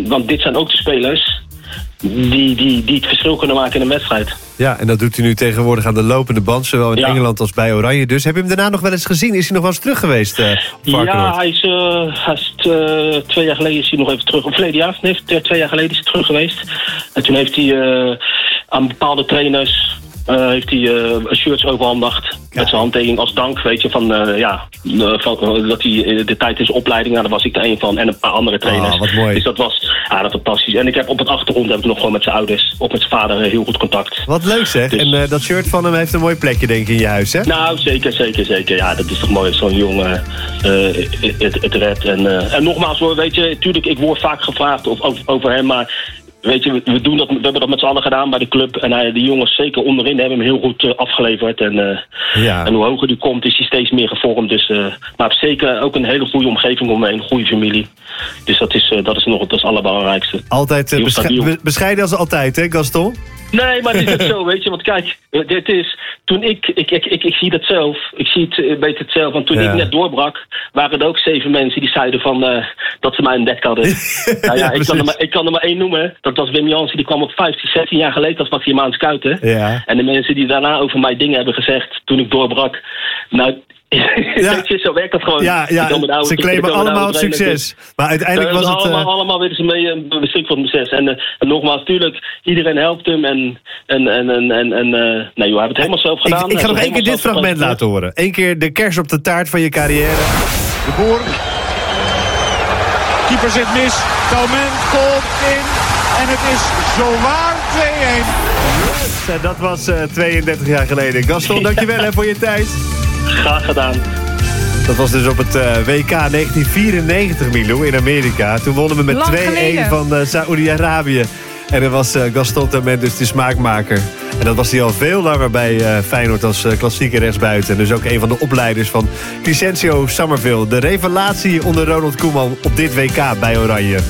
want dit zijn ook de spelers die het verschil kunnen maken in een wedstrijd. Ja, en dat doet hij nu tegenwoordig aan de lopende band, zowel in Engeland als bij Oranje. Dus heb je hem daarna nog wel eens gezien? Is hij nog wel eens terug geweest? Ja, hij is 2 jaar geleden is hij nog even terug. Of verleden jaar, nee, 2 jaar geleden is hij terug geweest. En toen heeft hij aan bepaalde trainers shirts overhandigd. Met zijn handtekening als dank, weet je, dat hij de tijd in zijn opleiding, daar was ik er een van, en een paar andere trainers. Wat mooi. Dus dat was dat fantastisch. En ik heb op het achtergrond nog gewoon met zijn ouders, of met zijn vader, heel goed contact. Wat leuk zeg. Dus, en dat shirt van hem heeft een mooi plekje, denk ik, in je huis, hè? Nou, zeker. Ja, dat is toch mooi, zo'n jongen het redt. En nogmaals hoor, weet je, tuurlijk, ik word vaak gevraagd over hem, maar weet je, we hebben dat met z'n allen gedaan bij de club. En die jongens zeker onderin hebben hem heel goed afgeleverd. En hoe hoger die komt, is hij steeds meer gevormd. Dus, maar zeker ook een hele goede omgeving omheen, een goede familie. Dus dat is het allerbelangrijkste. Altijd bescheiden als altijd, hè, Gaston? Nee, maar het is het zo, weet je. Want kijk, dit is... Toen ik zie dat zelf. Ik zie het een beetje hetzelfde. Want toen ik net doorbrak, waren er ook 7 mensen die zeiden van dat ze mij een dek hadden. Ik kan er maar 1 noemen. Dat was Wim Jansen. Die kwam op 15, 16 jaar geleden. Dat was hij maar aan het scouten. Ja. En de mensen die daarna over mij dingen hebben gezegd toen ik doorbrak. Nou... Ja. Zo werkt dat gewoon. Ja, ze claimen allemaal succes. Maar uiteindelijk was het... Allemaal willen ze mee beschikt van het succes. En nogmaals, natuurlijk, iedereen helpt hem. Nee, joh, hij heeft het helemaal zelf gedaan. Ik ga nog 1 keer dit fragment laten horen. 1 keer de kers op de taart van je carrière. De Boer. Keeper zit mis. Taumen komt in. En het is zowaar 2-1. Dat was 32 jaar geleden. Gaston, dankjewel hè, voor je tijd. Graag gedaan. Dat was dus op het WK 1994, Milou, in Amerika. Toen wonnen we met 2-1 van Saoedi-Arabië. En dan was Gaston Taumen dus de smaakmaker. En dat was hij al veel langer bij Feyenoord als klassieke rechtsbuiten. En dus ook een van de opleiders van Crescencio Summerville. De revelatie onder Ronald Koeman op dit WK bij Oranje.